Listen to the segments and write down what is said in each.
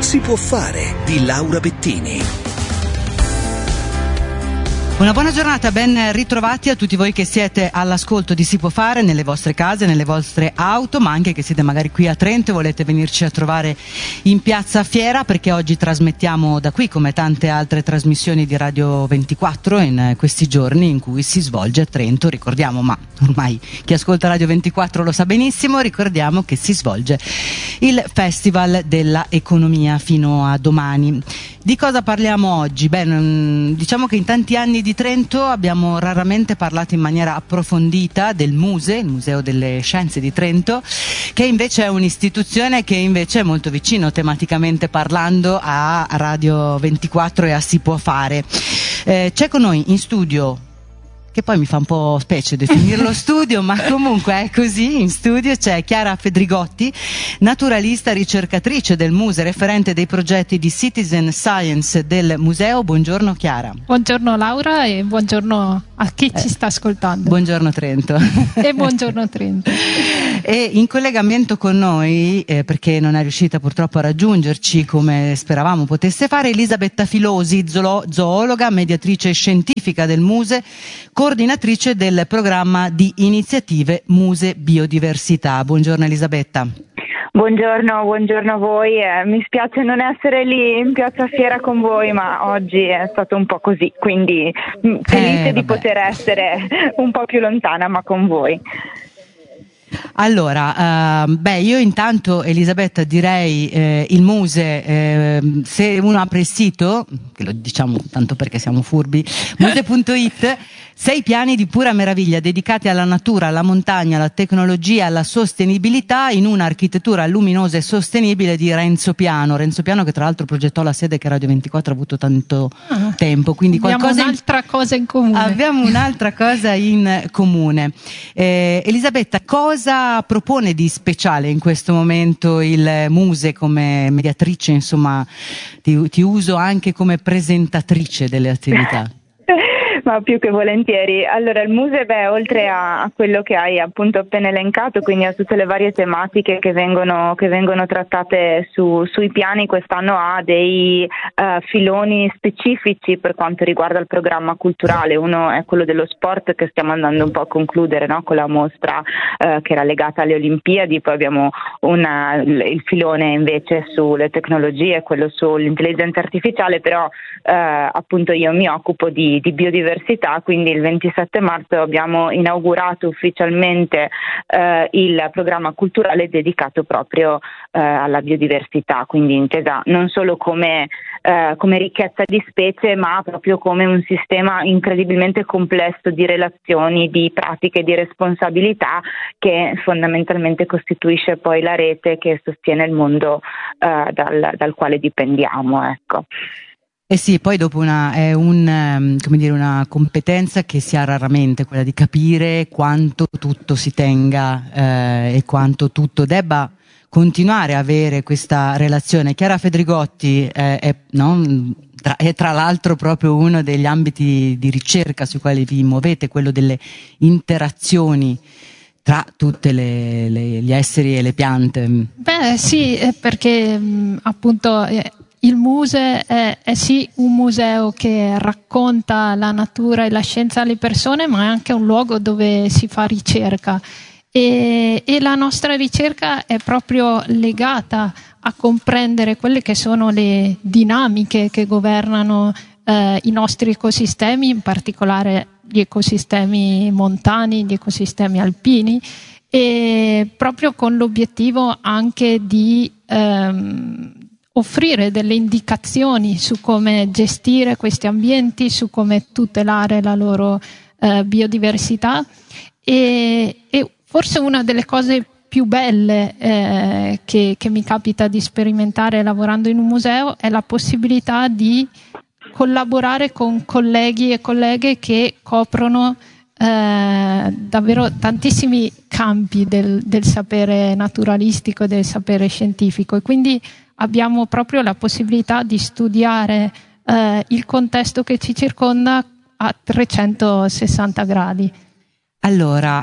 Si può fare di Laura Bettini. Una buona giornata, ben ritrovati a tutti voi che siete all'ascolto di Si può fare nelle vostre case, nelle vostre auto, ma anche che siete magari qui a Trento e volete venirci a trovare in Piazza Fiera, perché oggi trasmettiamo da qui come tante altre trasmissioni di Radio 24 in questi giorni in cui si svolge a Trento, ricordiamo, ma ormai chi ascolta Radio 24 lo sa benissimo, ricordiamo che si svolge il Festival della Economia fino a domani. Di cosa parliamo oggi? Beh, diciamo che in tanti anni di Trento abbiamo raramente parlato in maniera approfondita del MUSE, il Museo delle Scienze di Trento, che invece è un'istituzione che invece è molto vicino tematicamente parlando a Radio 24 e a Si può fare. C'è con noi in studio, che poi mi fa un po' specie definirlo studio, ma comunque è così, in studio c'è Chiara Fedrigotti, naturalista, ricercatrice del MUSE, referente dei progetti di Citizen Science del museo. Buongiorno Chiara. Buongiorno Laura e buongiorno a chi ci sta ascoltando. Buongiorno Trento. E buongiorno Trento. E in collegamento con noi, perché non è riuscita purtroppo a raggiungerci come speravamo potesse fare, Elisabetta Filosi, zoologa, mediatrice scientifica del MUSE, coordinatrice del programma di iniziative MUSE Biodiversità. Buongiorno Elisabetta. Buongiorno a voi. Mi spiace non essere lì in Piazza Fiera con voi, ma oggi è stato un po' così, quindi felice di poter essere un po' più lontana, ma con voi. Allora, io intanto Elisabetta direi il MUSE, se uno apre il sito, che lo diciamo tanto perché siamo furbi, muse.it, 6 piani di pura meraviglia dedicati alla natura, alla montagna, alla tecnologia, alla sostenibilità in un'architettura luminosa e sostenibile di Renzo Piano, che tra l'altro progettò la sede che Radio 24 ha avuto tanto tempo, quindi abbiamo un'altra cosa in comune. Abbiamo un'altra cosa in comune. Elisabetta, cosa propone di speciale in questo momento il MUSE come mediatrice, insomma, ti uso anche come presentatrice delle attività? Ma più che volentieri. Allora, il MUSE, oltre a quello che hai appunto appena elencato, quindi a tutte le varie tematiche che vengono trattate sui piani, quest'anno ha dei filoni specifici per quanto riguarda il programma culturale. Uno è quello dello sport, che stiamo andando un po' a concludere, no? Con la mostra che era legata alle Olimpiadi. Poi abbiamo il filone invece sulle tecnologie, quello sull'intelligenza artificiale, però appunto io mi occupo di biodiversità, quindi il 27 marzo abbiamo inaugurato ufficialmente il programma culturale dedicato proprio alla biodiversità, quindi intesa non solo come ricchezza di specie, ma proprio come un sistema incredibilmente complesso di relazioni, di pratiche, di responsabilità, che fondamentalmente costituisce poi la rete che sostiene il mondo dal quale dipendiamo, ecco. Eh sì, poi dopo è una competenza che si ha raramente, quella di capire quanto tutto si tenga e quanto tutto debba continuare a avere questa relazione. Chiara Fedrigotti è tra l'altro proprio uno degli ambiti di ricerca sui quali vi muovete, quello delle interazioni tra tutte gli esseri e le piante. Beh sì, perché appunto il MUSE è sì un museo che racconta la natura e la scienza alle persone, ma è anche un luogo dove si fa ricerca e la nostra ricerca è proprio legata a comprendere quelle che sono le dinamiche che governano i nostri ecosistemi, in particolare gli ecosistemi montani, gli ecosistemi alpini, e proprio con l'obiettivo anche di offrire delle indicazioni su come gestire questi ambienti, su come tutelare la loro biodiversità e forse una delle cose più belle che mi capita di sperimentare lavorando in un museo è la possibilità di collaborare con colleghi e colleghe che coprono davvero tantissimi campi del sapere naturalistico e del sapere scientifico, e quindi abbiamo proprio la possibilità di studiare il contesto che ci circonda a 360 gradi. Allora,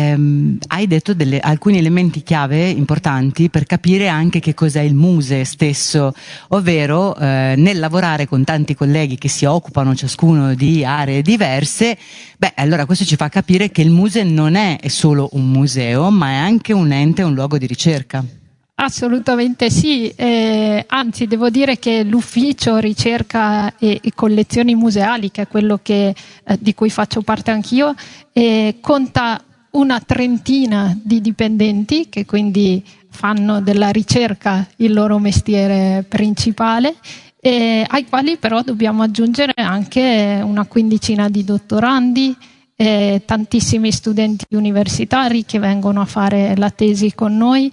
hai detto alcuni elementi chiave importanti per capire anche che cos'è il Muse stesso, ovvero nel lavorare con tanti colleghi che si occupano ciascuno di aree diverse, allora questo ci fa capire che il Muse non è solo un museo, ma è anche un ente, un luogo di ricerca. Assolutamente sì, anzi devo dire che l'ufficio ricerca e collezioni museali, che è quello di cui faccio parte anch'io, conta una trentina di dipendenti che quindi fanno della ricerca il loro mestiere principale, ai quali però dobbiamo aggiungere anche una quindicina di dottorandi, tantissimi studenti universitari che vengono a fare la tesi con noi.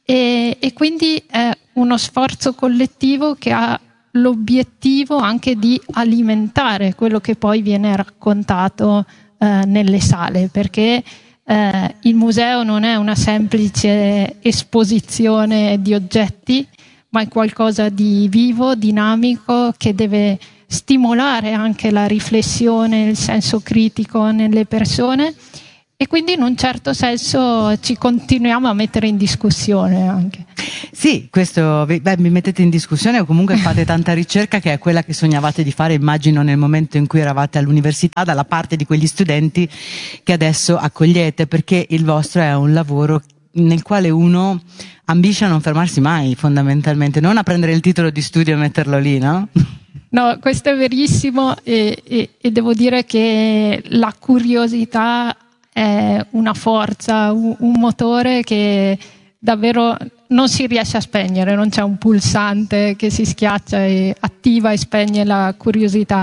E quindi è uno sforzo collettivo che ha l'obiettivo anche di alimentare quello che poi viene raccontato nelle sale, perché il museo non è una semplice esposizione di oggetti, ma è qualcosa di vivo, dinamico, che deve stimolare anche la riflessione, il senso critico nelle persone. E quindi in un certo senso ci continuiamo a mettere in discussione anche. Sì, questo mi mettete in discussione o comunque fate tanta ricerca, che è quella che sognavate di fare, immagino, nel momento in cui eravate all'università, dalla parte di quegli studenti che adesso accogliete, perché il vostro è un lavoro nel quale uno ambisce a non fermarsi mai, fondamentalmente, non a prendere il titolo di studio e metterlo lì, no? No, questo è verissimo e devo dire che la curiosità è una forza, un motore che davvero non si riesce a spegnere, non c'è un pulsante che si schiaccia e attiva e spegne la curiosità.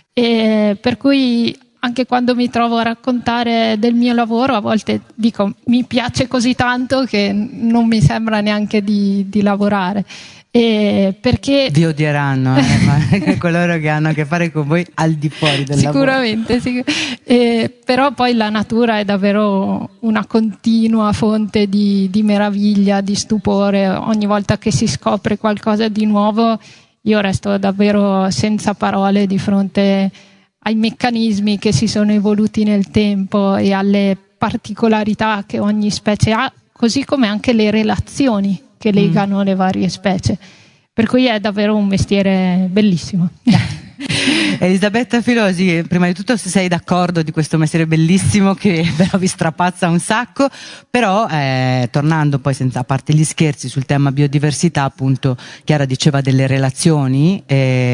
E per cui anche quando mi trovo a raccontare del mio lavoro, a volte dico mi piace così tanto che non mi sembra neanche di lavorare. Perché vi odieranno, ma coloro che hanno a che fare con voi al di fuori del sicuramente, lavoro. Però poi la natura è davvero una continua fonte di meraviglia, di stupore. Ogni volta che si scopre qualcosa di nuovo, io resto davvero senza parole di fronte ai meccanismi che si sono evoluti nel tempo e alle particolarità che ogni specie ha, così come anche le relazioni che legano le varie specie, per cui è davvero un mestiere bellissimo. Elisabetta Filosi, prima di tutto, se sei d'accordo di questo mestiere bellissimo che però vi strapazza un sacco, però tornando poi, a parte gli scherzi, sul tema biodiversità, appunto Chiara diceva delle relazioni,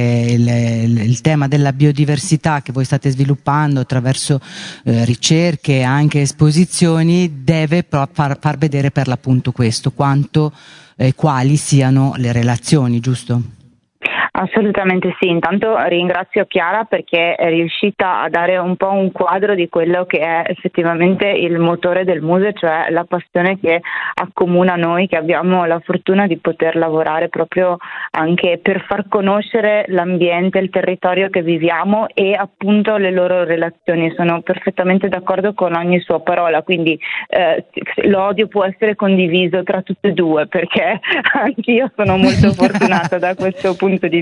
il tema della biodiversità che voi state sviluppando attraverso ricerche e anche esposizioni deve far vedere per l'appunto questo, quanto quali siano le relazioni, giusto? Assolutamente sì, intanto ringrazio Chiara perché è riuscita a dare un po' un quadro di quello che è effettivamente il motore del Muse, cioè la passione che accomuna noi, che abbiamo la fortuna di poter lavorare proprio anche per far conoscere l'ambiente, il territorio che viviamo e appunto le loro relazioni. Sono perfettamente d'accordo con ogni sua parola, quindi l'odio può essere condiviso tra tutte e due, perché anch'io sono molto fortunata da questo punto di vista.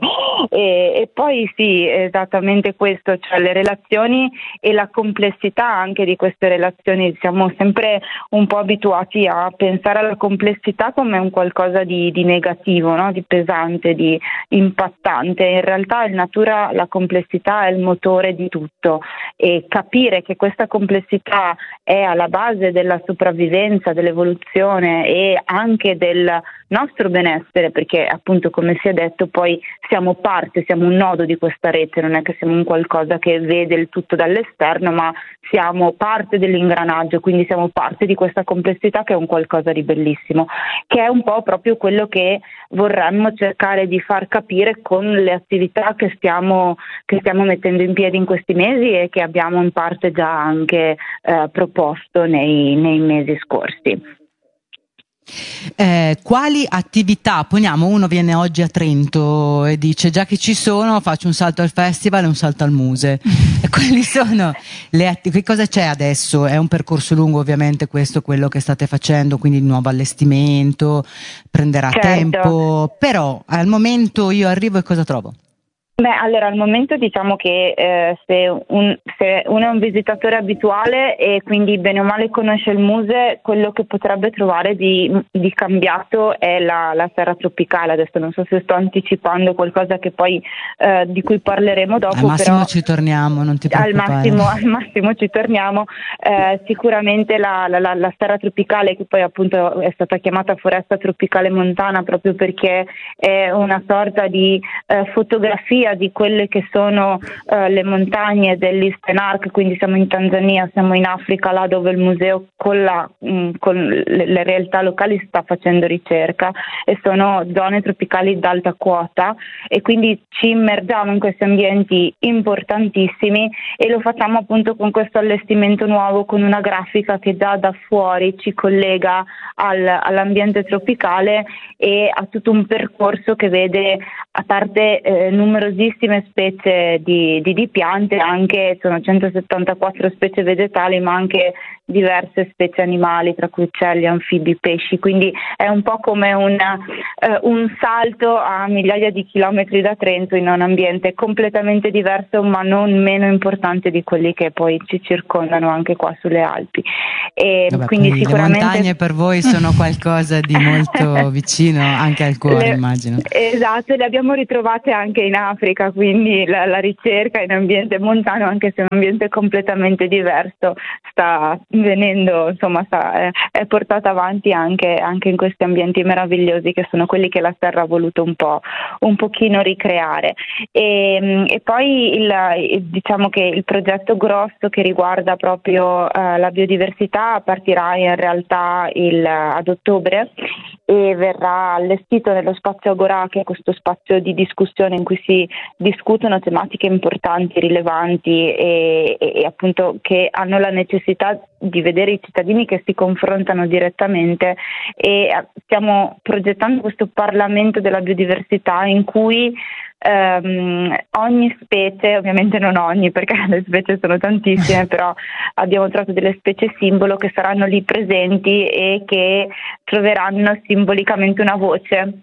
E poi sì, esattamente questo, cioè le relazioni e la complessità anche di queste relazioni. Siamo sempre un po' abituati a pensare alla complessità come un qualcosa di negativo, no? Di pesante, di impattante. In realtà in natura la complessità è il motore di tutto, e capire che questa complessità è alla base della sopravvivenza, dell'evoluzione e anche del nostro benessere, perché appunto, come si è detto, poi siamo parte, siamo un nodo di questa rete, non è che siamo un qualcosa che vede il tutto dall'esterno, ma siamo parte dell'ingranaggio, quindi siamo parte di questa complessità che è un qualcosa di bellissimo, che è un po' proprio quello che vorremmo cercare di far capire con le attività che stiamo mettendo in piedi in questi mesi e che abbiamo in parte già anche proposto nei mesi scorsi. Quali attività, poniamo uno viene oggi a Trento e dice già che ci sono faccio un salto al festival e un salto al Muse, quali sono che cosa c'è adesso? È un percorso lungo ovviamente questo, quello che state facendo, quindi il nuovo allestimento prenderà tempo, però al momento io arrivo e cosa trovo? Beh, allora al momento diciamo che se uno è un visitatore abituale e quindi bene o male conosce il Muse, quello che potrebbe trovare di cambiato è la Serra Tropicale. Adesso non so se sto anticipando qualcosa che poi di cui parleremo dopo. Al massimo però ci torniamo, non ti preoccupare. Al massimo ci torniamo. Sicuramente la Serra Tropicale, che poi appunto è stata chiamata Foresta Tropicale Montana proprio perché è una sorta di fotografia di quelle che sono le montagne dell'Eastern Arc, quindi siamo in Tanzania, siamo in Africa, là dove il museo con le realtà locali sta facendo ricerca, e sono zone tropicali d'alta quota, e quindi ci immergiamo in questi ambienti importantissimi e lo facciamo appunto con questo allestimento nuovo, con una grafica che già da fuori ci collega all'ambiente tropicale e a tutto un percorso che vede, a parte numerosissime specie di piante, anche sono 174 specie vegetali, ma anche diverse specie animali, tra cui uccelli, anfibi, pesci, quindi è un po' come un salto a migliaia di chilometri da Trento in un ambiente completamente diverso, ma non meno importante di quelli che poi ci circondano anche qua sulle Alpi. E vabbè, quindi sicuramente le montagne per voi sono qualcosa di molto vicino anche al cuore, immagino. Esatto, le abbiamo ritrovate anche in Africa, quindi la ricerca in ambiente montano, anche se è un ambiente completamente diverso, sta venendo, insomma, è portata avanti anche in questi ambienti meravigliosi che sono quelli che la Terra ha voluto un pochino ricreare. E poi diciamo che il progetto grosso che riguarda proprio la biodiversità partirà in realtà ad ottobre e verrà allestito nello spazio Agorà, che è questo spazio di discussione in cui si discutono tematiche importanti, rilevanti e appunto che hanno la necessità di vedere i cittadini che si confrontano direttamente, e stiamo progettando questo Parlamento della biodiversità in cui ogni specie, ovviamente non ogni perché le specie sono tantissime, però abbiamo trovato delle specie simbolo che saranno lì presenti e che troveranno simbolicamente una voce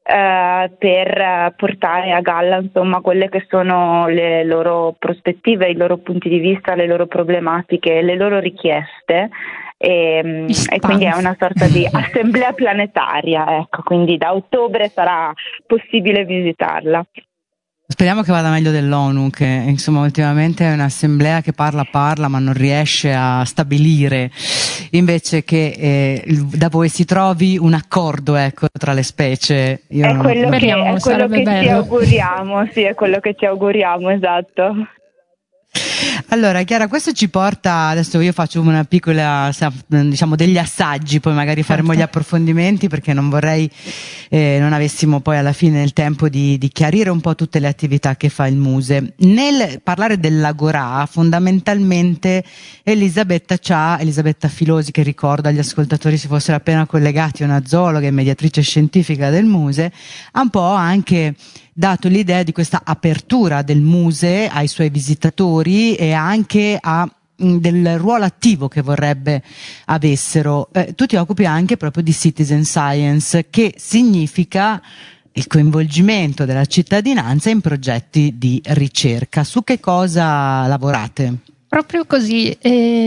per portare a galla, insomma, quelle che sono le loro prospettive, i loro punti di vista, le loro problematiche, le loro richieste. E quindi è una sorta di assemblea planetaria, ecco, quindi da ottobre sarà possibile visitarla. Speriamo che vada meglio dell'ONU, che insomma ultimamente è un'assemblea che parla ma non riesce a stabilire, invece che da voi si trovi un accordo, ecco, tra le specie. È quello che ci auguriamo, sì, è quello che ci auguriamo, esatto. Allora Chiara, questo ci porta, adesso io faccio una piccola, diciamo, degli assaggi, poi magari faremo gli approfondimenti, perché non vorrei non avessimo poi alla fine il tempo di chiarire un po' tutte le attività che fa il Muse. Nel parlare dell'Agorà, fondamentalmente Elisabetta Filosi, che ricordo agli ascoltatori si fossero appena collegati, una zoologa e mediatrice scientifica del Muse, ha un po' anche dato l'idea di questa apertura del Muse ai suoi visitatori e anche del ruolo attivo che vorrebbe avessero. Tu ti occupi anche proprio di citizen science, che significa il coinvolgimento della cittadinanza in progetti di ricerca. Su che cosa lavorate? Proprio così,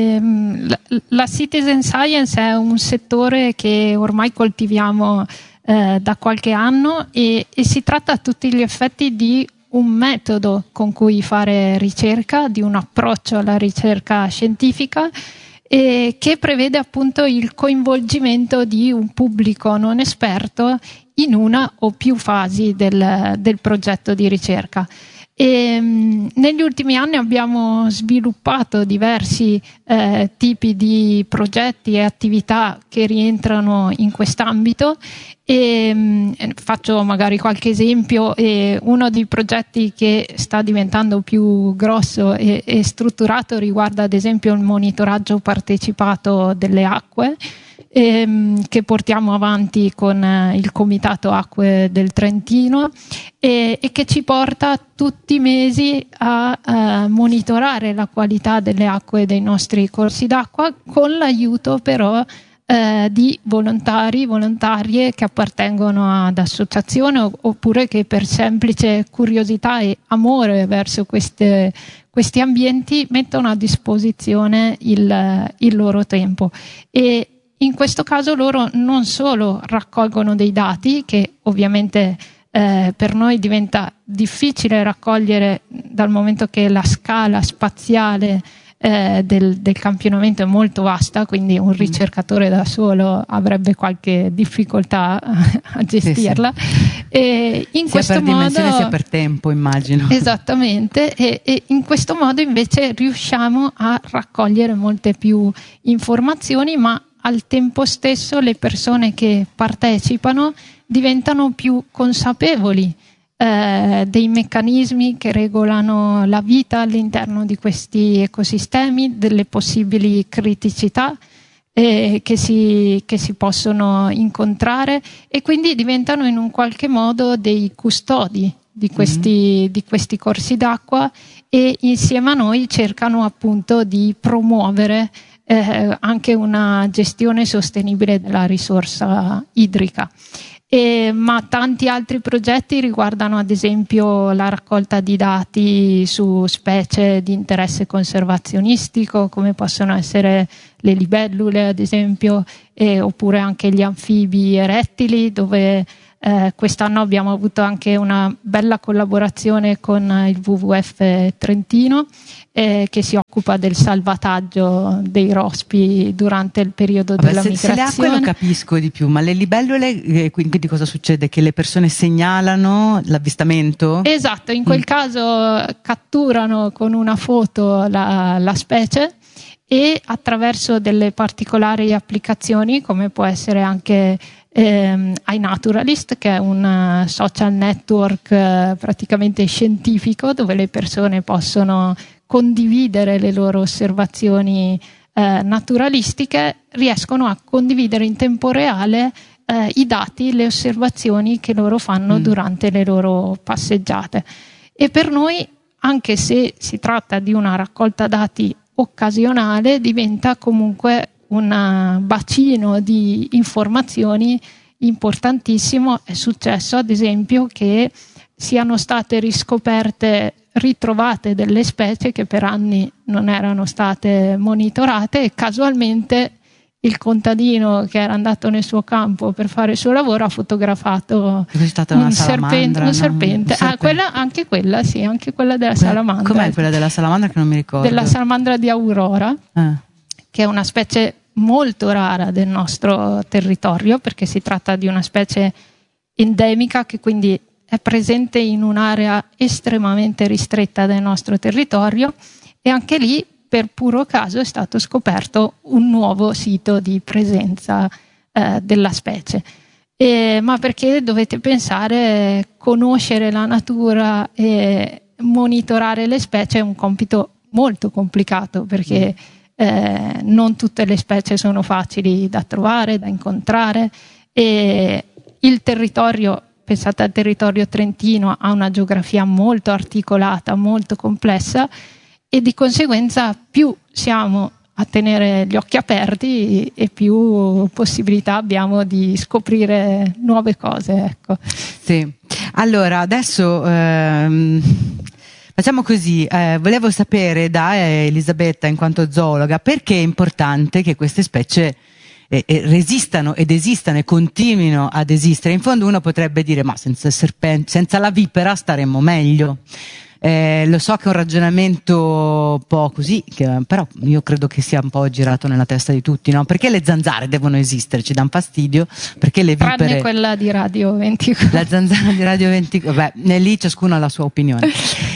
la citizen science è un settore che ormai coltiviamo da qualche anno e si tratta a tutti gli effetti di un metodo con cui fare ricerca, di un approccio alla ricerca scientifica che prevede appunto il coinvolgimento di un pubblico non esperto in una o più fasi del progetto di ricerca. E negli ultimi anni abbiamo sviluppato diversi tipi di progetti e attività che rientrano in quest'ambito, e faccio magari qualche esempio. Uno dei progetti che sta diventando più grosso e strutturato riguarda ad esempio il monitoraggio partecipato delle acque, che portiamo avanti con il Comitato Acque del Trentino e che ci porta tutti i mesi a monitorare la qualità delle acque dei nostri corsi d'acqua, con l'aiuto però di volontarie che appartengono ad associazioni oppure che per semplice curiosità e amore verso questi ambienti mettono a disposizione il loro tempo. E in questo caso loro non solo raccolgono dei dati che ovviamente per noi diventa difficile raccogliere dal momento che la scala spaziale del campionamento è molto vasta, quindi un ricercatore da solo avrebbe qualche difficoltà a gestirla. Sì. E in sia questo per dimensione modo, sia per tempo, immagino. Esattamente, e in questo modo invece riusciamo a raccogliere molte più informazioni, ma al tempo stesso le persone che partecipano diventano più consapevoli dei meccanismi che regolano la vita all'interno di questi ecosistemi, delle possibili criticità che si possono incontrare, e quindi diventano in un qualche modo dei custodi di questi corsi d'acqua, e insieme a noi cercano appunto di promuovere anche una gestione sostenibile della risorsa idrica. Ma tanti altri progetti riguardano ad esempio la raccolta di dati su specie di interesse conservazionistico, come possono essere le libellule ad esempio, oppure anche gli anfibi e rettili, dove quest'anno abbiamo avuto anche una bella collaborazione con il WWF Trentino, che si occupa del salvataggio dei rospi durante il periodo della migrazione. Se le acque lo capisco di più, ma le libellule, quindi cosa succede? Che le persone segnalano l'avvistamento? Esatto, in quel caso catturano con una foto la specie, e attraverso delle particolari applicazioni, come può essere anche iNaturalist, che è un social network praticamente scientifico, dove le persone possono condividere le loro osservazioni naturalistiche, riescono a condividere in tempo reale i dati, le osservazioni che loro fanno durante le loro passeggiate. E per noi, anche se si tratta di una raccolta dati occasionale, diventa comunque un bacino di informazioni importantissimo. È successo ad esempio che siano state ritrovate delle specie che per anni non erano state monitorate, e casualmente il contadino che era andato nel suo campo per fare il suo lavoro ha fotografato un serpente. Anche quella della salamandra. Com'è quella della salamandra, che non mi ricordo? Della salamandra di Aurora, che è una specie molto rara del nostro territorio, perché si tratta di una specie endemica che quindi è presente in un'area estremamente ristretta del nostro territorio, e anche lì per puro caso è stato scoperto un nuovo sito di presenza della specie. Ma perché dovete pensare, conoscere la natura e monitorare le specie è un compito molto complicato, perché non tutte le specie sono facili da trovare, da incontrare, e il territorio, pensate al territorio trentino, ha una geografia molto articolata, molto complessa, e di conseguenza più siamo a tenere gli occhi aperti e più possibilità abbiamo di scoprire nuove cose, ecco. Sì. Allora, adesso facciamo così, volevo sapere da Elisabetta, in quanto zoologa, perché è importante che queste specie resistano ed esistano e continuino ad esistere. In fondo uno potrebbe dire, ma senza senza la vipera staremmo meglio. Lo so che è un ragionamento un po' così, però io credo che sia un po' girato nella testa di tutti, no? Perché le zanzare devono esistere? Ci danno fastidio? Perché le vipere... Tranne quella di Radio 24. La zanzara di Radio 24, lì ciascuno ha la sua opinione.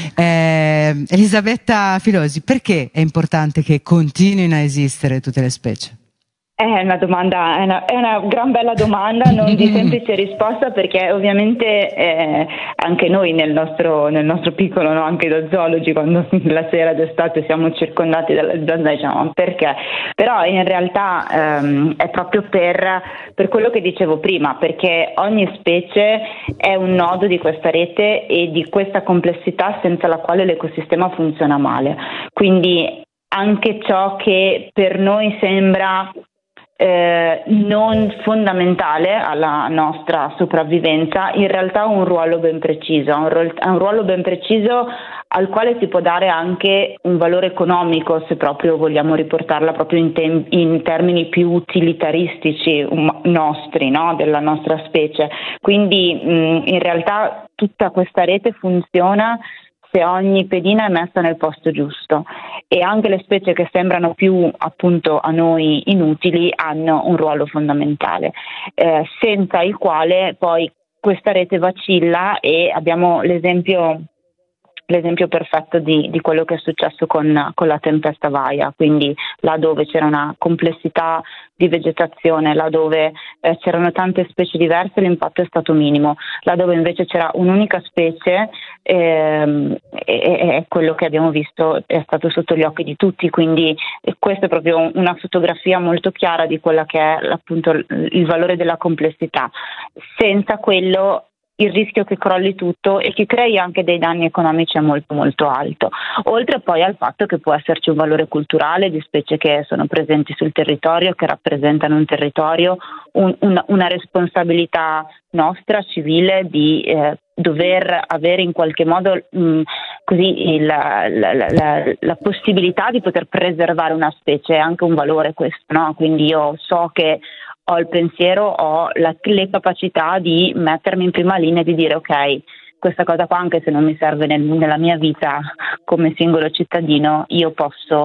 Elisabetta Filosi, perché è importante che continuino a esistere tutte le specie? È una domanda, è una gran bella domanda, non di semplice risposta, perché ovviamente anche noi nel nostro piccolo, no? Anche da zoologi, quando la sera d'estate siamo circondati dalle zanzare, diciamo perché? Però in realtà è proprio per quello che dicevo prima, perché ogni specie è un nodo di questa rete e di questa complessità senza la quale l'ecosistema funziona male. Quindi anche ciò che per noi sembra non fondamentale alla nostra sopravvivenza, in realtà ha un ruolo ben preciso, ha un ruolo ben preciso al quale si può dare anche un valore economico, se proprio vogliamo riportarla proprio in termini più utilitaristici nostri, no? Della nostra specie. Quindi in realtà tutta questa rete funziona se ogni pedina è messa nel posto giusto, e anche le specie che sembrano più appunto a noi inutili hanno un ruolo fondamentale, senza il quale poi questa rete vacilla, e abbiamo l'esempio perfetto di quello che è successo con la tempesta Vaia, quindi là dove c'era una complessità di vegetazione, là dove c'erano tante specie diverse, l'impatto è stato minimo, là dove invece c'era un'unica specie, e quello che abbiamo visto è stato sotto gli occhi di tutti, quindi questa è proprio una fotografia molto chiara di quella che è appunto il valore della complessità. Senza quello il rischio che crolli tutto e che crei anche dei danni economici è molto molto alto, oltre poi al fatto che può esserci un valore culturale di specie che sono presenti sul territorio, che rappresentano un territorio, una responsabilità nostra civile di dover avere in qualche modo così la possibilità di poter preservare una specie, è anche un valore questo, no? Quindi io so che ho il pensiero, ho le capacità di mettermi in prima linea e di dire ok, questa cosa qua, anche se non mi serve nella mia vita come singolo cittadino, io posso